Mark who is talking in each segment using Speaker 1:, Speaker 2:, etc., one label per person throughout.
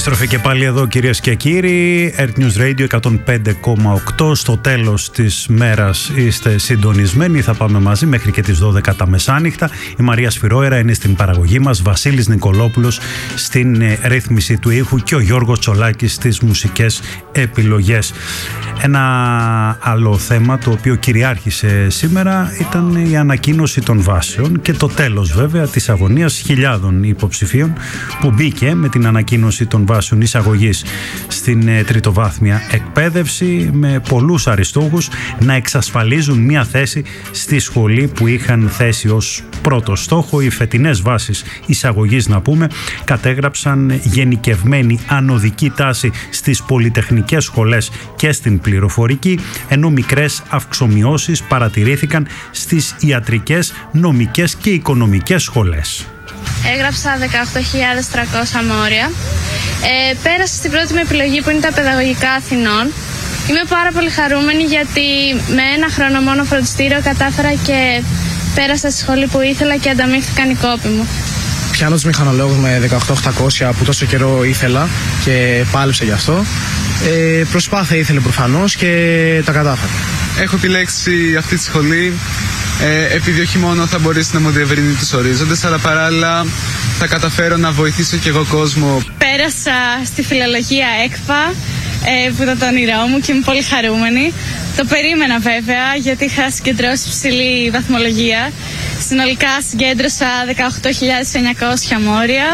Speaker 1: Επιστροφή και πάλι εδώ, κυρίες και κύριοι. Earth News Radio 105,8. Στο τέλος της μέρας είστε συντονισμένοι. Θα πάμε μαζί μέχρι και τις 12 τα μεσάνυχτα. Η Μαρία Σφυρόερα είναι στην παραγωγή μας, Βασίλης Νικολόπουλος στην ρύθμιση του ήχου και ο Γιώργος Τσολάκης στις μουσικές επιλογές. Ένα άλλο θέμα το οποίο κυριάρχησε σήμερα ήταν η ανακοίνωση των βάσεων και το τέλος βέβαια της αγωνίας χιλιάδων υποψηφίων που μπήκε με την ανακοίνωση των βάσεων εισαγωγής στην τριτοβάθμια εκπαίδευση, με πολλούς αριστούχους να εξασφαλίζουν μια θέση στη σχολή που είχαν θέσει ως πρώτο στόχο. Οι φετινές βάσεις εισαγωγής, να πούμε, κατέγραψαν γενικευμένη ανωδική τάση στις πολυτεχνικές σχολές και στην πληροφορική, ενώ μικρές αυξομοιώσεις παρατηρήθηκαν στις ιατρικές, νομικές και οικονομικές σχολές.
Speaker 2: Έγραψα 18.300 μόρια. Πέρασα στην πρώτη μου επιλογή που είναι τα παιδαγωγικά Αθηνών. Είμαι πάρα πολύ χαρούμενη γιατί με ένα χρόνο μόνο φροντιστήριο κατάφερα και πέρασα στη σχολή που ήθελα και ανταμείφθηκαν οι κόποι μου.
Speaker 3: Πιάνω τους μηχανολόγους με 18.800 που τόσο καιρό ήθελα και πάλεψα γι' αυτό. Προσπάθεια ήθελε προφανώς και τα κατάφερα.
Speaker 4: Έχω επιλέξει αυτή τη σχολή επειδή όχι μόνο θα μπορέσει να μου διευρύνει τους ορίζοντες, αλλά παράλληλα θα καταφέρω να βοηθήσω και εγώ κόσμο.
Speaker 2: Πέρασα στη φιλολογία ΕΚΦΑ που ήταν το όνειρό μου και είμαι πολύ χαρούμενη. Το περίμενα βέβαια γιατί είχα συγκεντρώσει ψηλή βαθμολογία. Συνολικά συγκέντρωσα 18.900 μόρια.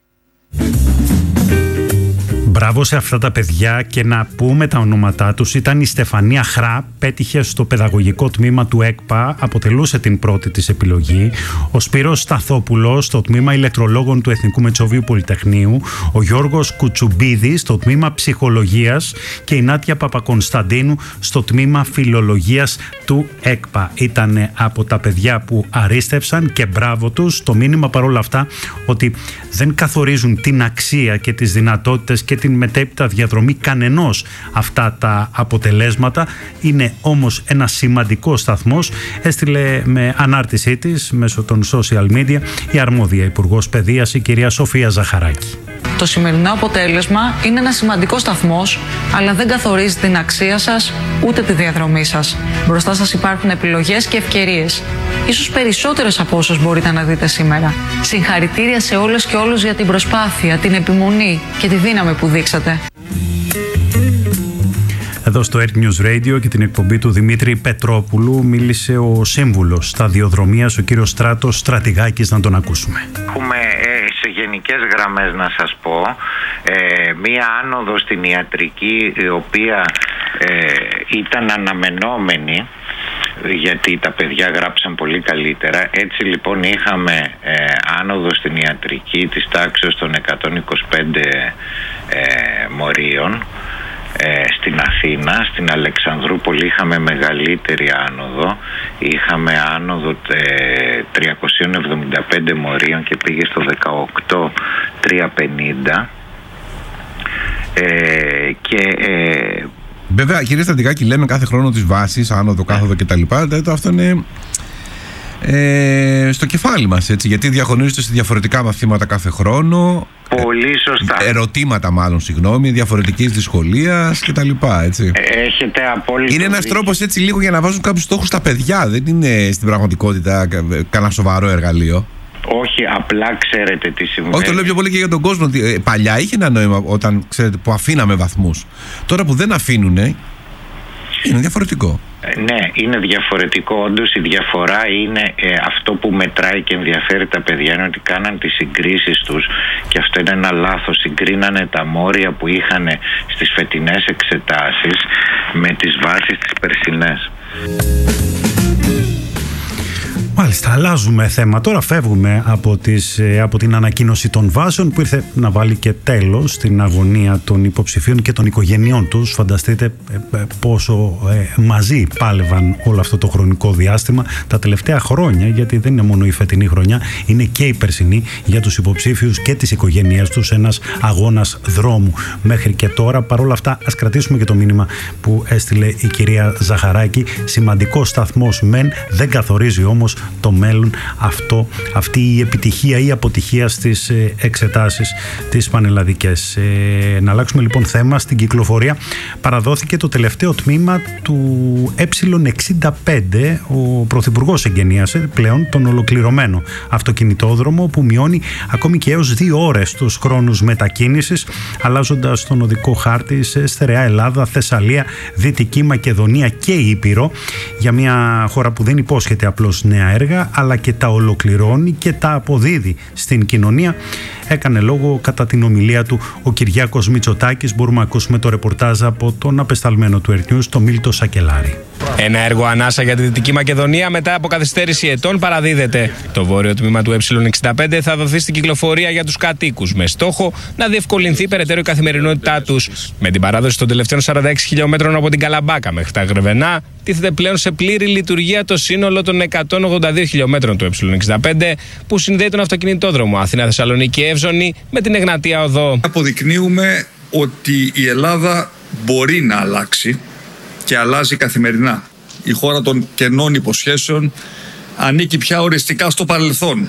Speaker 1: Μπράβο σε αυτά τα παιδιά, και να πούμε τα ονόματά τους. Ήταν η Στεφανία Χρά, πέτυχε στο παιδαγωγικό τμήμα του ΕΚΠΑ, αποτελούσε την πρώτη της επιλογή. Ο Σπύρος Σταθόπουλος στο τμήμα ηλεκτρολόγων του Εθνικού Μετσοβίου Πολυτεχνείου. Ο Γιώργος Κουτσουμπίδης στο τμήμα ψυχολογίας και η Νάτια Παπακωνσταντίνου στο τμήμα φιλολογίας του ΕΚΠΑ. Ήταν από τα παιδιά που αρίστευσαν και μπράβο τους. Το μήνυμα παρόλα αυτά ότι δεν καθορίζουν την αξία και τις δυνατότητες και την μετέπειτα διαδρομή κανενός αυτά τα αποτελέσματα. Είναι όμως ένα σημαντικό σταθμός, έστειλε με ανάρτησή της μέσω των social media η αρμόδια Υπουργός Παιδείας, η κυρία Σοφία Ζαχαράκη.
Speaker 5: Το σημερινό αποτέλεσμα είναι ένα σημαντικό σταθμός, αλλά δεν καθορίζει την αξία σας ούτε τη διαδρομή σας. Μπροστά σας υπάρχουν επιλογές και ευκαιρίες. Ίσως περισσότερες από όσες μπορείτε να δείτε σήμερα. Συγχαρητήρια σε όλες και όλους για την προσπάθεια, την επιμονή και τη δύναμη που δείξατε.
Speaker 1: Εδώ στο Earth News Radio και την εκπομπή του Δημήτρη Πετρόπουλου μίλησε ο σύμβουλος σταδιοδρομίας, ο κύριος Στράτος Στρατηγάκης, να τον ακούσουμε.
Speaker 6: Έχουμε σε γενικές γραμμές να σας πω μία άνοδο στην ιατρική, η οποία ήταν αναμενόμενη γιατί τα παιδιά γράψαν πολύ καλύτερα. Έτσι λοιπόν είχαμε άνοδο στην ιατρική της τάξης των 125 μορίων. Στην Αθήνα, στην Αλεξανδρούπολη είχαμε μεγαλύτερη άνοδο. Είχαμε άνοδο 375 μορίων και πήγε στο 18.350.
Speaker 7: Βέβαια, κύριε Στρατηγάκη, λέμε κάθε χρόνο τις βάσεις, άνοδο, κάθοδο κτλ. Αυτό είναι στο κεφάλι μας, έτσι, γιατί διαχωρίζονται σε διαφορετικά μαθήματα κάθε χρόνο.
Speaker 6: Πολύ σωστά.
Speaker 7: Ερωτήματα μάλλον, διαφορετικής δυσκολίας κτλ.
Speaker 6: Έχετε απόλυτο.
Speaker 7: Είναι ένας τρόπος έτσι λίγο για να βάζουν κάποιους στόχους στα παιδιά. Δεν είναι στην πραγματικότητα κανένα σοβαρό εργαλείο.
Speaker 6: Όχι, απλά ξέρετε τι συμβαίνει.
Speaker 7: Όχι, το λέω πιο πολύ και για τον κόσμο. Παλιά είχε ένα νόημα όταν, ξέρετε, που αφήναμε βαθμούς. Τώρα που δεν αφήνουνε, είναι διαφορετικό.
Speaker 6: Ναι, είναι διαφορετικό. Όντως η διαφορά είναι αυτό που μετράει και ενδιαφέρει τα παιδιά, είναι ότι κάναν τις συγκρίσεις τους, και αυτό είναι ένα λάθος. Συγκρίνανε τα μόρια που είχαν στις φετινές εξετάσεις με τις βάσεις τις περσινές.
Speaker 1: Μάλιστα, αλλάζουμε θέμα. Τώρα φεύγουμε από την ανακοίνωση των βάσεων που ήρθε να βάλει και τέλος στην αγωνία των υποψηφίων και των οικογενειών τους. Φανταστείτε πόσο μαζί πάλευαν όλο αυτό το χρονικό διάστημα τα τελευταία χρόνια, γιατί δεν είναι μόνο η φετινή χρονιά, είναι και η περσινή για τους υποψήφιους και τις οικογένειές τους, ένας αγώνας δρόμου μέχρι και τώρα. Παρ' όλα αυτά, ας κρατήσουμε και το μήνυμα που έστειλε η κυρία Ζαχαράκη. Σημαντικός σταθμός μεν, δεν καθορίζει όμως το μέλλον αυτή η επιτυχία ή αποτυχία στις εξετάσεις τις πανελλαδικές. Να αλλάξουμε λοιπόν θέμα. Στην κυκλοφορία παραδόθηκε το τελευταίο τμήμα του Ε65. Ο Πρωθυπουργός εγκαινίασε πλέον τον ολοκληρωμένο αυτοκινητόδρομο που μειώνει ακόμη και έως 2 ώρες τους χρόνους μετακίνησης, αλλάζοντας τον οδικό χάρτη σε στερεά Ελλάδα, Θεσσαλία, Δυτική Μακεδονία και Ήπειρο, για μια χώρα που δεν υπόσχεται απλώς νέα έργα αλλά και τα ολοκληρώνει και τα αποδίδει στην κοινωνία. Έκανε λόγο κατά την ομιλία του ο Κυριάκος Μητσοτάκης. Μπορούμε να ακούσουμε το ρεπορτάζ από τον απεσταλμένο του Earth News, τον Μίλτο Σακελάρη.
Speaker 8: Ένα έργο ανάσα για τη Δυτική Μακεδονία μετά από καθυστέρηση ετών παραδίδεται. Το βόρειο τμήμα του Ε65 θα δοθεί στην κυκλοφορία για τους κατοίκους με στόχο να διευκολυνθεί περαιτέρω η καθημερινότητά τους. Με την παράδοση των τελευταίων 46 χιλιόμετρων από την Καλαμπάκα μέχρι τα Γρεβενά, τίθεται πλέον σε πλήρη λειτουργία το σύνολο των 182 χιλιόμετρων του Ε65 που συνδέει τον αυτοκινητόδρομο Αθήνα-Θεσσαλονίκη Εύζωνη με την Εγνατία Οδό.
Speaker 9: Αποδεικνύουμε ότι η Ελλάδα μπορεί να αλλάξει και αλλάζει καθημερινά. Η χώρα των κενών υποσχέσεων ανήκει πια οριστικά στο παρελθόν,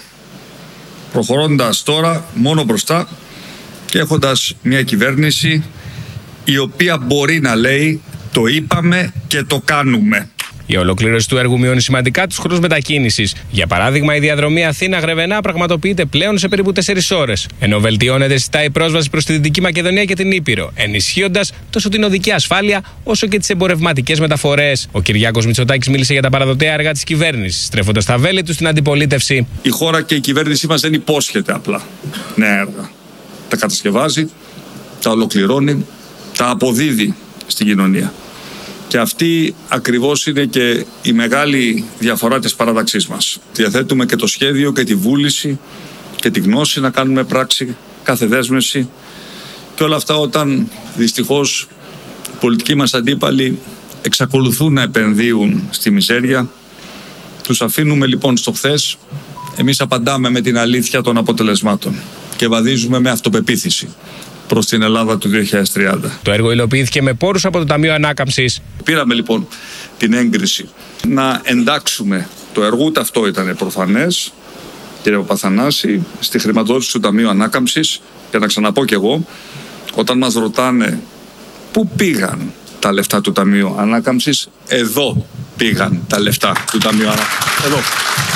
Speaker 9: προχωρώντας τώρα μόνο μπροστά και έχοντας μια κυβέρνηση η οποία μπορεί να λέει το είπαμε και το κάνουμε.
Speaker 8: Η ολοκλήρωση του έργου μειώνει σημαντικά τους χρόνους μετακίνησης. Για παράδειγμα, η διαδρομή Αθήνα-Γρεβενά πραγματοποιείται πλέον σε περίπου 4 ώρες, ενώ βελτιώνεται συστά η πρόσβαση προς τη Δυτική Μακεδονία και την Ήπειρο, ενισχύοντας τόσο την οδική ασφάλεια όσο και τις εμπορευματικές μεταφορές. Ο Κυριάκος Μητσοτάκης μίλησε για τα παραδοτέα έργα της κυβέρνησης, στρέφοντας τα βέλη του στην αντιπολίτευση.
Speaker 9: Η χώρα και η κυβέρνησή μας δεν υπόσχεται απλά νέα έργα. Τα κατασκευάζει, τα ολοκληρώνει, τα αποδίδει στην κοινωνία. Και αυτή ακριβώς είναι και η μεγάλη διαφορά της παράταξής μας. Διαθέτουμε και το σχέδιο και τη βούληση και τη γνώση να κάνουμε πράξη κάθε δέσμευση, και όλα αυτά όταν δυστυχώς οι πολιτικοί μας αντίπαλοι εξακολουθούν να επενδύουν στη μιζέρια. Τους αφήνουμε λοιπόν στο χθες, εμείς απαντάμε με την αλήθεια των αποτελεσμάτων και βαδίζουμε με αυτοπεποίθηση προς την Ελλάδα του 2030.
Speaker 8: Το έργο υλοποιήθηκε με πόρους από το Ταμείο Ανάκαμψης.
Speaker 9: Πήραμε λοιπόν την έγκριση να εντάξουμε το έργο, ούτε αυτό ήταν προφανές, κύριε Παπαθανάση, στη χρηματοδότηση του Ταμείου Ανάκαμψης. Και να ξαναπώ κι εγώ, όταν μας ρωτάνε πού πήγαν τα λεφτά του Ταμείου Ανάκαμψης, εδώ πήγαν τα λεφτά του Ταμείου Ανάκαμψης. Εδώ.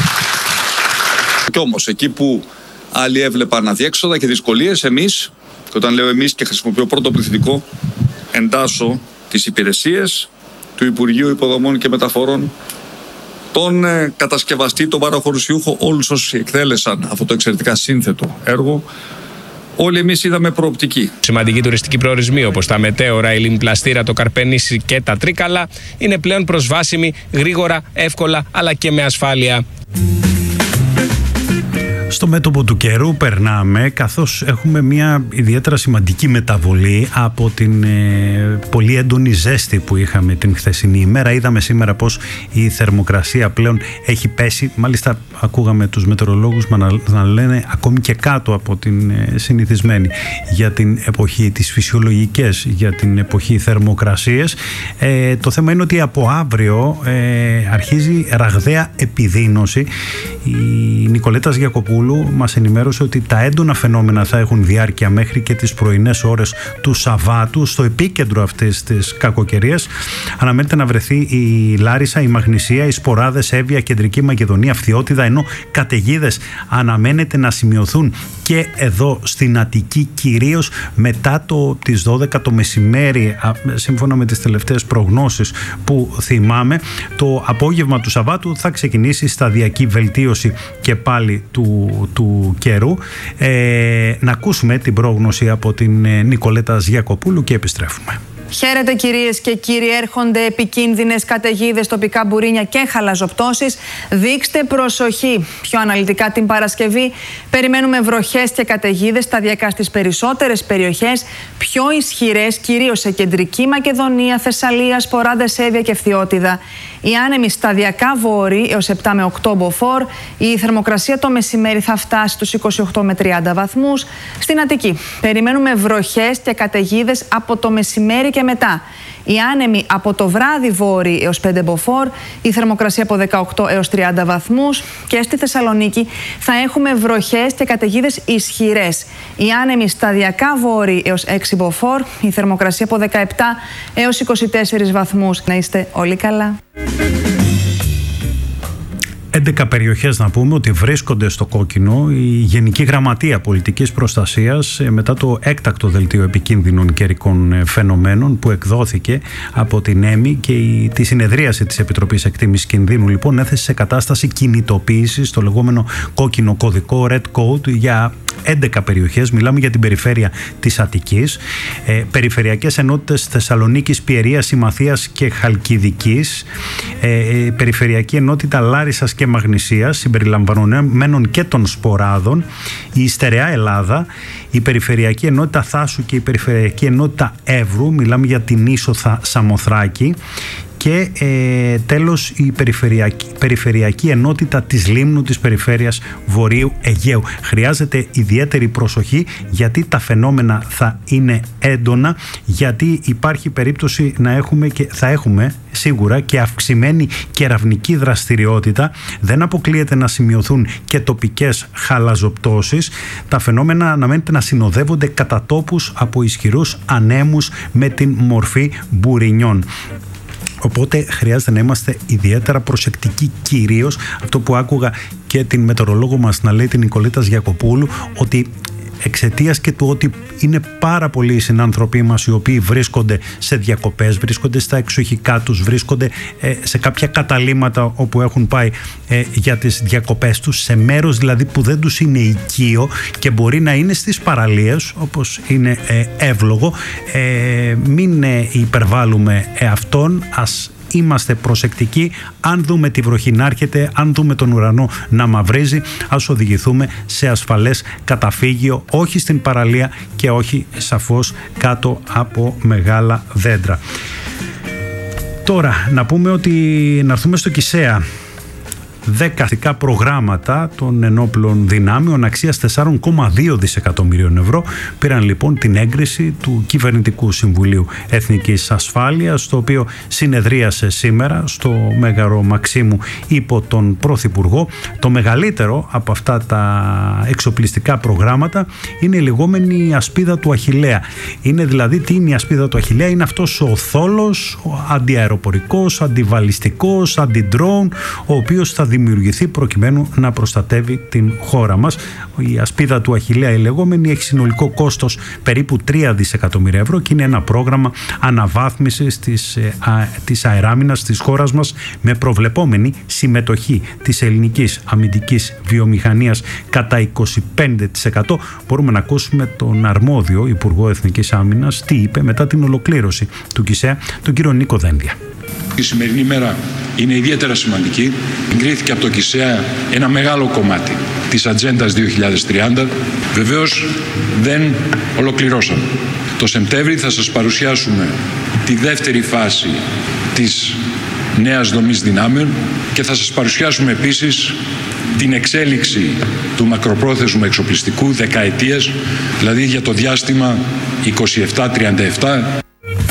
Speaker 9: Κι όμως εκεί που άλλοι έβλεπαν αδιέξοδα και δυσκολίες, εμείς, και όταν λέω εμείς και χρησιμοποιώ πρώτο πληθυντικό, εντάσσω τις υπηρεσίες του Υπουργείου Υποδομών και Μεταφορών, τον κατασκευαστή, τον παραχωρησιούχο, όλους όσοι εκτέλεσαν αυτό το εξαιρετικά σύνθετο έργο. Όλοι εμείς είδαμε προοπτική.
Speaker 8: Σημαντικοί τουριστικοί προορισμοί όπως τα Μετέωρα, η Λιμπλαστήρα, το Καρπενήσι και τα Τρίκαλα είναι πλέον προσβάσιμοι γρήγορα, εύκολα αλλά και με ασφάλεια.
Speaker 1: Στο μέτωπο του καιρού περνάμε, καθώς έχουμε μια ιδιαίτερα σημαντική μεταβολή από την πολύ έντονη ζέστη που είχαμε την χθεσινή ημέρα. Είδαμε σήμερα πως η θερμοκρασία πλέον έχει πέσει. Μάλιστα ακούγαμε τους μετεωρολόγους να λένε ακόμη και κάτω από την συνηθισμένη για την εποχή, τις φυσιολογικές για την εποχή θερμοκρασίες. Το θέμα είναι ότι από αύριο αρχίζει ραγδαία επιδείνωση. Η Νικολέτας Γιακοπούλου μας ενημέρωσε ότι τα έντονα φαινόμενα θα έχουν διάρκεια μέχρι και τις πρωινές ώρες του Σαββάτου. Στο επίκεντρο αυτής της κακοκαιρίας αναμένεται να βρεθεί η Λάρισα, η Μαγνησία, οι Σποράδες, Εύβοια, Κεντρική Μακεδονία, Φθιώτιδα, ενώ καταιγίδες αναμένεται να σημειωθούν και εδώ στην Αττική, κυρίως μετά τις 12 το μεσημέρι, σύμφωνα με τις τελευταίες προγνώσεις που θυμάμαι. Το απόγευμα του Σαββάτου θα ξεκινήσει σταδιακή βελτίωση και πάλι του καιρού. Να ακούσουμε την πρόγνωση από την Νικολέτα Γιακοπούλου και επιστρέφουμε.
Speaker 10: Χαίρετε κυρίες και κύριοι, έρχονται επικίνδυνες καταιγίδες, τοπικά μπουρίνια και χαλαζοπτώσεις. Δείξτε προσοχή. Πιο αναλυτικά την Παρασκευή περιμένουμε βροχές και καταιγίδες σταδιακά στις περισσότερες περιοχές, πιο ισχυρές κυρίως σε Κεντρική Μακεδονία, Θεσσαλία, Σποράδες, Εύβοια και Φθιώτιδα. Οι άνεμοι σταδιακά βόρειοι έως 7 με 8 μποφόρ. Η θερμοκρασία το μεσημέρι θα φτάσει στους 28 με 30 βαθμούς. Στην Αττική περιμένουμε βροχές και καταιγίδες από το μεσημέρι και μετά. Οι άνεμοι από το βράδυ βόρειοι έως 5 μποφόρ, η θερμοκρασία από 18 έως 30 βαθμούς και στη Θεσσαλονίκη θα έχουμε βροχές και καταιγίδες ισχυρές. Οι άνεμοι σταδιακά βόρειοι έως 6 μποφόρ, η θερμοκρασία από 17 έως 24 βαθμούς. Να είστε όλοι καλά.
Speaker 1: 11 περιοχές να πούμε ότι βρίσκονται στο κόκκινο. Η Γενική Γραμματεία Πολιτικής Προστασίας μετά το έκτακτο δελτίο επικίνδυνων καιρικών φαινομένων που εκδόθηκε από την ΕΜΗ και τη συνεδρίαση της Επιτροπής Εκτίμησης Κινδύνου λοιπόν έθεσε σε κατάσταση κινητοποίησης το λεγόμενο κόκκινο κωδικό Red Code για 11 περιοχές. Μιλάμε για την περιφέρεια της Αττικής, περιφερειακές ενότητες Θεσσαλονίκης, Πιερίας, Ημαθίας και Χαλκιδικής, περιφερειακή ενότητα Λάρισσας και Μαγνησίας συμπεριλαμβανομένων και των Σποράδων, η Στερεά Ελλάδα, η περιφερειακή ενότητα Θάσου και η περιφερειακή ενότητα Εύρου, μιλάμε για την είσοδο Σαμοθράκη, και τέλος η περιφερειακή ενότητα της Λίμνου της περιφέρειας Βορείου Αιγαίου. Χρειάζεται ιδιαίτερη προσοχή γιατί τα φαινόμενα θα είναι έντονα, γιατί υπάρχει περίπτωση να έχουμε και θα έχουμε σίγουρα και αυξημένη κεραυνική δραστηριότητα. Δεν αποκλείεται να σημειωθούν και τοπικές χαλαζοπτώσεις. Τα φαινόμενα αναμένεται να συνοδεύονται κατά τόπους από ισχυρούς ανέμους με την μορφή μπουρινιών. Οπότε χρειάζεται να είμαστε ιδιαίτερα προσεκτικοί, κυρίως αυτό που άκουγα και την μετεωρολόγο μας να λέει, την Νικολίτα Γιακοπούλου, ότι εξαιτίας και του ότι είναι πάρα πολλοί οι συνάνθρωποι μας οι οποίοι βρίσκονται σε διακοπές, βρίσκονται στα εξοχικά τους, βρίσκονται σε κάποια καταλύματα όπου έχουν πάει για τις διακοπές τους, σε μέρος δηλαδή που δεν τους είναι οικείο και μπορεί να είναι στις παραλίες όπως είναι εύλογο. Μην υπερβάλλουμε αυτόν, ας είμαστε προσεκτικοί. Αν δούμε τη βροχή να έρχεται, αν δούμε τον ουρανό να μαυρίζει, ας οδηγηθούμε σε ασφαλές καταφύγιο, όχι στην παραλία και όχι σαφώς κάτω από μεγάλα δέντρα. Τώρα να πούμε ότι να έρθουμε στο Κησέα. 10 αστικά προγράμματα των ενόπλων δυνάμεων αξίας 4,2 δισεκατομμυρίων ευρώ πήραν λοιπόν την έγκριση του Κυβερνητικού Συμβουλίου Εθνικής Ασφάλειας, το οποίο συνεδρίασε σήμερα στο Μέγαρο Μαξίμου υπό τον Πρωθυπουργό. Το μεγαλύτερο από αυτά τα εξοπλιστικά προγράμματα είναι η λεγόμενη ασπίδα του Αχιλλέα. Είναι δηλαδή, τι είναι η ασπίδα του Αχιλλέα? Είναι αυτός ο θόλος, ο αντιαεροπορικός, αντιβαλιστικός, αντιντρόουν, ο οποίος θα δημιουργηθεί προκειμένου να προστατεύει την χώρα μας. Η ασπίδα του Αχιλλέα η λεγόμενη έχει συνολικό κόστος περίπου 3 δισεκατομμύρια ευρώ και είναι ένα πρόγραμμα αναβάθμισης της αεράμινας της χώρας μας με προβλεπόμενη συμμετοχή της ελληνικής αμυντικής βιομηχανίας κατά 25%. Μπορούμε να ακούσουμε τον αρμόδιο Υπουργό Εθνικής Άμυνας τι είπε μετά την ολοκλήρωση του Κησέα, τον κύριο Νίκο Δένδια.
Speaker 11: Η σημερινή μέρα είναι ιδιαίτερα σημαντική. Εγκρίθηκε από το Κησέα ένα μεγάλο κομμάτι της Ατζέντας 2030. Βεβαίως δεν ολοκληρώσαμε. Το Σεπτέμβρη θα σας παρουσιάσουμε τη δεύτερη φάση της νέας δομής δυνάμεων και θα σας παρουσιάσουμε επίσης την εξέλιξη του μακροπρόθεσμου εξοπλιστικού δεκαετίας, δηλαδή για το διάστημα 27-37.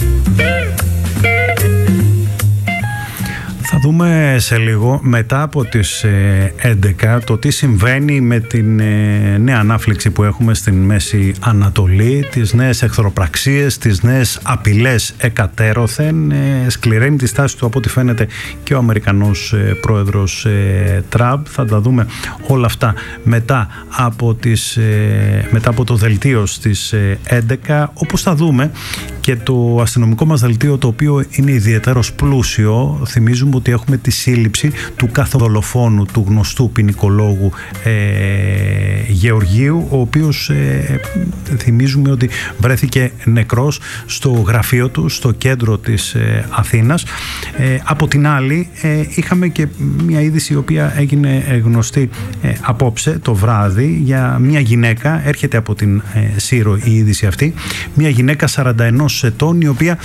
Speaker 1: Θα δούμε σε λίγο μετά από τις 11 το τι συμβαίνει με την νέα ανάφλεξη που έχουμε στην Μέση Ανατολή, τις νέες εχθροπραξίες, τις νέες απειλές εκατέρωθεν. Σκληραίνει τη στάση του από ό,τι φαίνεται και ο Αμερικανός πρόεδρος Τραμπ. Θα τα δούμε όλα αυτά μετά από το δελτίο στις 11, όπως θα δούμε και το αστυνομικό μας δελτίο, το οποίο είναι ιδιαίτερος πλούσιο. Θυμίζουμε ότι έχουμε τη σύλληψη του καθοδολοφόνου του γνωστού ποινικολόγου Γεωργίου, ο οποίος θυμίζουμε ότι βρέθηκε νεκρός στο γραφείο του στο κέντρο της Αθήνας. Από την άλλη είχαμε και μια είδηση η οποία έγινε γνωστή απόψε το βράδυ για μια γυναίκα, έρχεται από την Σύρο η είδηση αυτή, μια γυναίκα 41 ετών η οποία